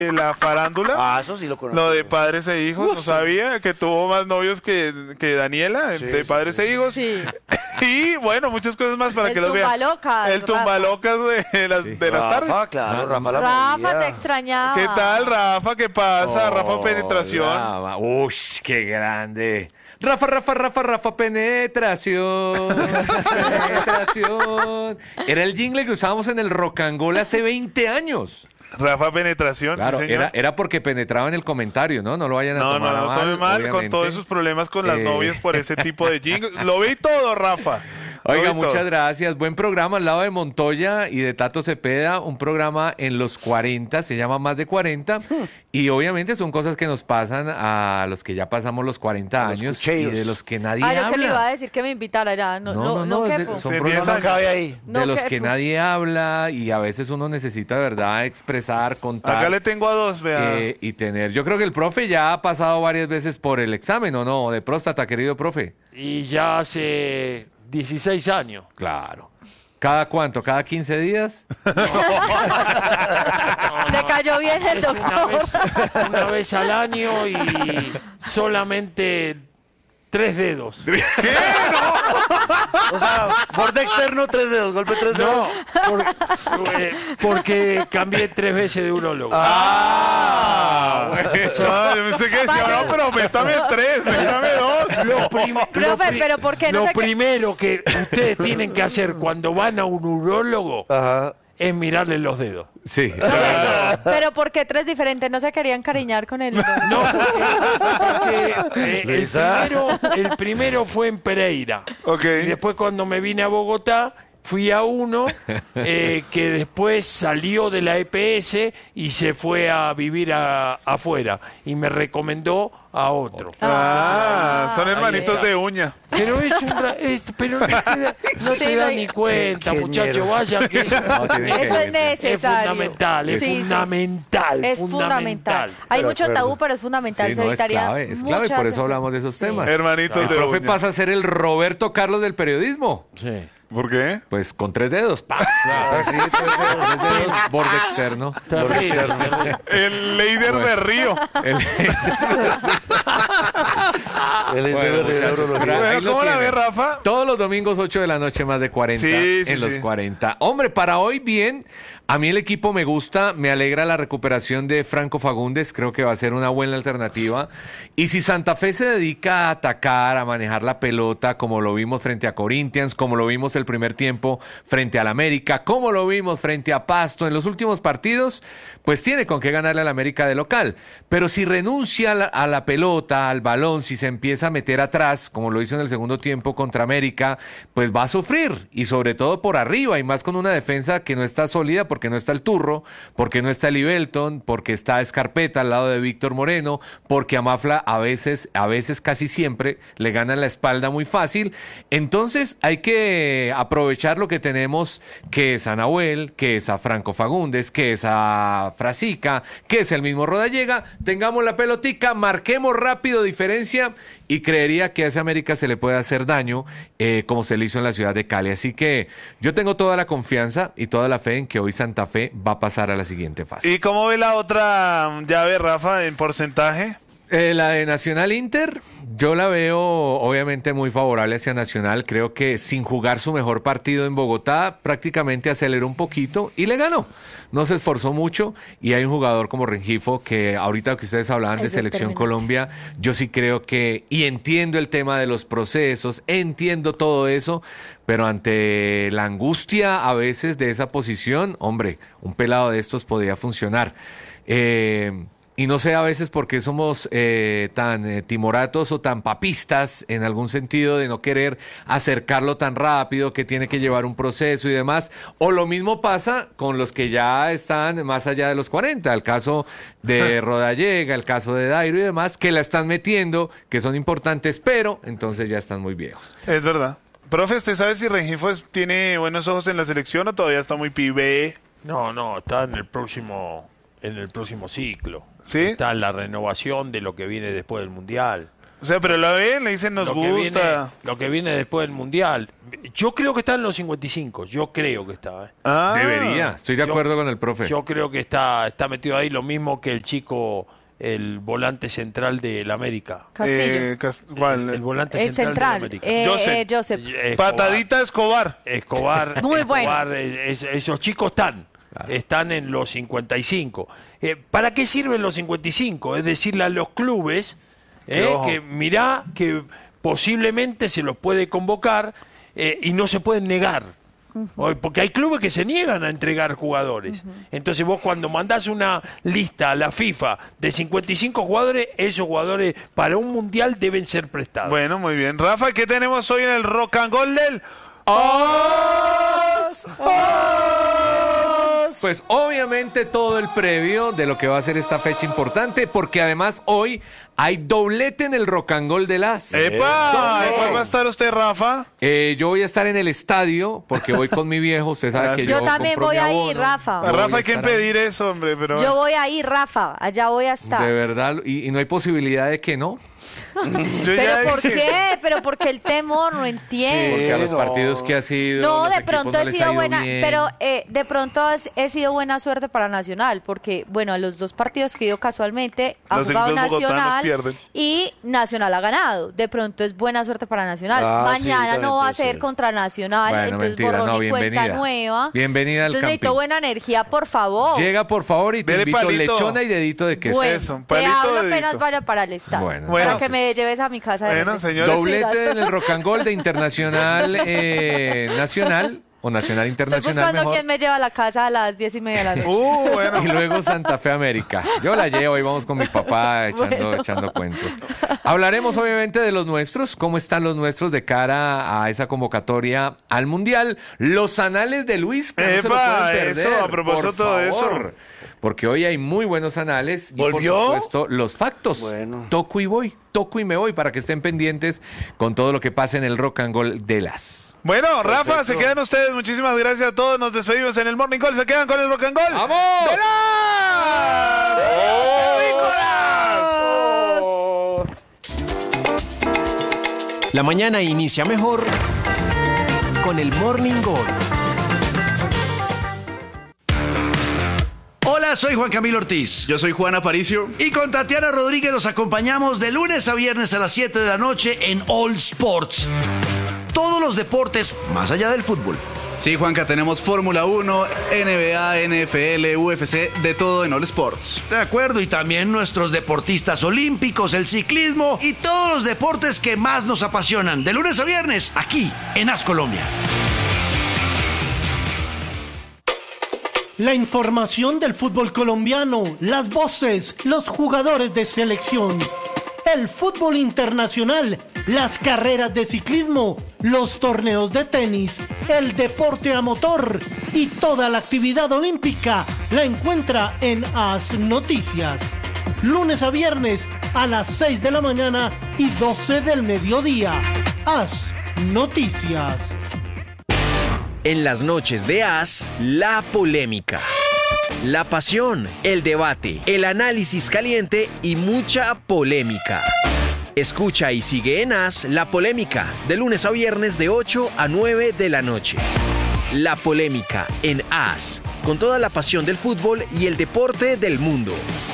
la farándula. Ah, eso sí lo conozco. Lo de padres e hijos, no sabía que tuvo más novios que Daniela, de padres e hijos. Sí. Y bueno, muchas cosas más para El que los vean. tumbalocas, El tumbalocas de las tardes. Rafa, claro, Rafa la Rafa, movía. te extrañaba. ¿Qué tal, Rafa? ¿Qué pasa? Rafa Penetración. Uy, qué grande. Rafa, penetración. Penetración. Era el jingle que usábamos en el Rocangol hace 20 años. Rafa Penetración, Claro, sí, señor. era porque penetraba en el comentario, ¿no? No lo vayan a No, tomar a mal. tome mal, con obviamente. todos esos problemas con las novias por ese tipo de jingles. Lo vi todo, Rafa. Lo Oiga, vi todo. muchas gracias. Buen programa al lado de Montoya y de Tato Cepeda. Un programa en los 40, se llama Más de 40. Y obviamente son cosas que nos pasan a los que ya pasamos los 40 A los años y cucheros. de los que nadie Ah, yo que le iba a habla. decir que me invitara ya. No, No, no, de- quepo. son Sí, programas 10 No cabe ahí. No de los que quepo. nadie habla y a veces uno necesita, de verdad, expresar, contar. Acá le tengo a dos, vea. Y tener. Yo creo que el profe ya ha pasado varias veces por el examen, ¿o no? De próstata, querido profe. Y ya hace 16 años. Claro. ¿Cada cuánto? ¿Cada 15 días? Le cayó bien el Es doctor. una vez al año y solamente 3 dedos. O sea, borde externo, 3 dedos, golpe 3 dedos. Porque cambié 3 veces de urólogo. Ah, yo pensé que decía, no, pero aumentame 3, déjame 2. Profe, pero ¿por qué no Lo se que- primero que ustedes tienen que hacer cuando van a un urólogo Ajá. es mirarle los dedos. Sí. Pero ¿por qué tres diferentes? ¿No se querían cariñar con él? No, porque, Luisa. el primero fue en Pereira. Ok. Y después cuando me vine a Bogotá, fui a uno que después salió de la EPS y se fue a vivir afuera. Y me recomendó a otro. Son hermanitos de uña. Pero pero no te Sí, da no- ni cuenta, Qué muchacho. ñero. Vaya que No, tiene que Eso es ir. necesario. es fundamental, es Sí, sí. fundamental, Es fundamental. Hay De mucho acuerdo. tabú, pero es fundamental. Sí, Se no, evitaría es clave, por eso hablamos de esos temas. Hermanitos El de profe uña. pasa a ser el Roberto Carlos del periodismo. Sí. ¿Por qué? Pues con 3 dedos. ¡Pa! Ah, sí, 3 dedos. 3 dedos, borde externo. Terrible. El líder Bueno. de Río. El- Él es Bueno, de muchachos, urología. pero ahí Bueno, lo ¿cómo la tienen. ve, Rafa? Todos los domingos 8 de la noche, más de 40 Sí, sí, en los sí. 40. Hombre, para hoy bien, a mí el equipo me gusta, me alegra la recuperación de Franco Fagundes, creo que va a ser una buena alternativa. Y si Santa Fe se dedica a atacar, a manejar la pelota, como lo vimos frente a Corinthians, como lo vimos el primer tiempo frente al América, como lo vimos frente a Pasto en los últimos partidos, pues tiene con qué ganarle al América de local. Pero si renuncia a la pelota, al balón, si se empieza a meter atrás, como lo hizo en el segundo tiempo contra América, pues va a sufrir. Y sobre todo por arriba, y más con una defensa que no está sólida, porque no está el Turro, porque no está el Ibelton, porque está Escarpeta al lado de Víctor Moreno, porque a Mafla a veces casi siempre le ganan la espalda muy fácil. Entonces hay que aprovechar lo que tenemos, que es a Nahuel, que es a Franco Fagundes, que es a Frasica, que es el mismo Rodallega. Tengamos la pelotica, marquemos rápido diferencia y creería que a ese América se le puede hacer daño, como se le hizo en la ciudad de Cali. Así que yo tengo toda la confianza y toda la fe en que hoy Santa Fe va a pasar a la siguiente fase. ¿Y cómo ve la otra llave, Rafa, en porcentaje? La de Nacional Inter, yo la veo obviamente muy favorable hacia Nacional. Creo que sin jugar su mejor partido en Bogotá, prácticamente aceleró un poquito y le ganó. No se esforzó mucho y hay un jugador como Rengifo que ahorita que ustedes hablaban de Es Selección determinante. Colombia, yo sí creo que, y entiendo el tema de los procesos, entiendo todo eso, pero ante la angustia a veces de esa posición, hombre, un pelado de estos podría funcionar. Y no sé a veces por qué somos tan timoratos o tan papistas en algún sentido de no querer acercarlo tan rápido, que tiene que llevar un proceso y demás. O lo mismo pasa con los que ya están más allá de los 40, el caso de Rodallega, el caso de Dairo y demás, que la están metiendo, que son importantes, pero entonces ya están muy viejos. Es verdad. Profe, ¿usted sabe si Rengifo tiene buenos ojos en la selección o todavía está muy pibe? No, está en el próximo ciclo. ¿Sí? Está en la renovación de lo que viene después del Mundial. O sea, pero lo ven, le dicen nos gusta. Lo que viene después del Mundial. Yo creo que está en los 55. Yo creo que está. Ah. Debería, estoy de acuerdo con el profe. Yo creo que está metido ahí, lo mismo que el chico, el volante central del América. Castillo. ¿Cuál? El volante El central central. del América. Joseph. Patadita Escobar. Escobar. Muy bueno. Escobar, esos chicos están en los 55. ¿Para qué sirven los 55? Es decirle a los clubes que mirá que posiblemente se los puede convocar y no se pueden negar. Porque hay clubes que se niegan a entregar jugadores. Entonces vos cuando mandás una lista a la FIFA de 55 jugadores, esos jugadores para un mundial deben ser prestados. Bueno, muy bien. Rafa, ¿qué tenemos hoy en el Rock and Roll del Pues obviamente todo el previo de lo que va a ser esta fecha importante, porque además hoy hay doblete en el Rock and Roll de las. ¡Epa! ¿Cuál va a estar usted, Rafa? Yo voy a estar en el estadio porque voy con mi viejo. Usted sabe que Yo yo también compro voy mi a abono. ir, Rafa. A Yo Rafa voy a hay que estar ahí. impedir eso, hombre, pero... Yo voy a ir, Rafa. Allá voy a estar. De verdad, y no hay posibilidad de que no. Yo ya ¿Pero por dije- qué? ¿Pero porque el temor? No entiendo. Porque a los no. partidos que ha sido. No, los de equipos pronto no he les ha sido ido buena, bien. pero de pronto he sido buena suerte para Nacional, porque bueno, a los dos partidos que he ido casualmente ha Los jugado equipos bogotanos Nacional pierden. y Nacional ha ganado. De pronto es buena suerte para Nacional. Ah, sí, Mañana también no va a puede ser ser. contra Nacional, Bueno, entonces mentira, borrón no, y cuenta bienvenida. nueva. Bienvenida al Entonces necesito camping. buena energía, por favor. Llega por favor y te Dele invito palito. lechona y dedito de queso. Bueno, Eso, te palito, hablo dedito. apenas vaya para el estadio. Bueno, para entonces. que me lleves a mi casa. de Bueno, Reyes. señores. Doblete en el Rock and Roll de Internacional Nacional o Nacional Estoy Internacional buscando mejor. quién me lleva a la casa a las 10:30 de la noche. Bueno. Y luego Santa Fe América. Yo la llevo y vamos con mi papá echando cuentos. Hablaremos obviamente de los nuestros, cómo están los nuestros de cara a esa convocatoria al Mundial. Los anales de Luis, que no se lo Epa, pueden perder, eso, a propósito por de eso. favor. Porque hoy hay muy buenos anales. ¿Volvió? Y por supuesto, los factos. Bueno. Toco y me voy para que estén pendientes con todo lo que pasa en el Rock and Roll de las. Bueno, Rafa, se quedan ustedes. Muchísimas gracias a todos. Nos despedimos en el Morning Call. Se quedan con el Rock and Roll. ¡Vamos! ¡De las Terrícolas! La mañana inicia mejor con el Morning Call. Hola, soy Juan Camilo Ortiz. Yo soy Juan Aparicio. Y con Tatiana Rodríguez los acompañamos de lunes a viernes a las 7 de la noche en All Sports. Todos los deportes más allá del fútbol. Sí, Juanca, tenemos Fórmula 1, NBA, NFL, UFC, de todo en All Sports. De acuerdo, y también nuestros deportistas olímpicos, el ciclismo y todos los deportes que más nos apasionan. De lunes a viernes, aquí en AS Colombia. La información del fútbol colombiano, las voces, los jugadores de selección, el fútbol internacional, las carreras de ciclismo, los torneos de tenis, el deporte a motor y toda la actividad olímpica la encuentra en AS Noticias. Lunes a viernes a las 6 de la mañana y 12 del mediodía. AS Noticias. En las noches de AS, la polémica, la pasión, el debate, el análisis caliente y mucha polémica. Escucha y sigue en AS La Polémica, de lunes a viernes de 8 a 9 de la noche. La Polémica en AS, con toda la pasión del fútbol y el deporte del mundo.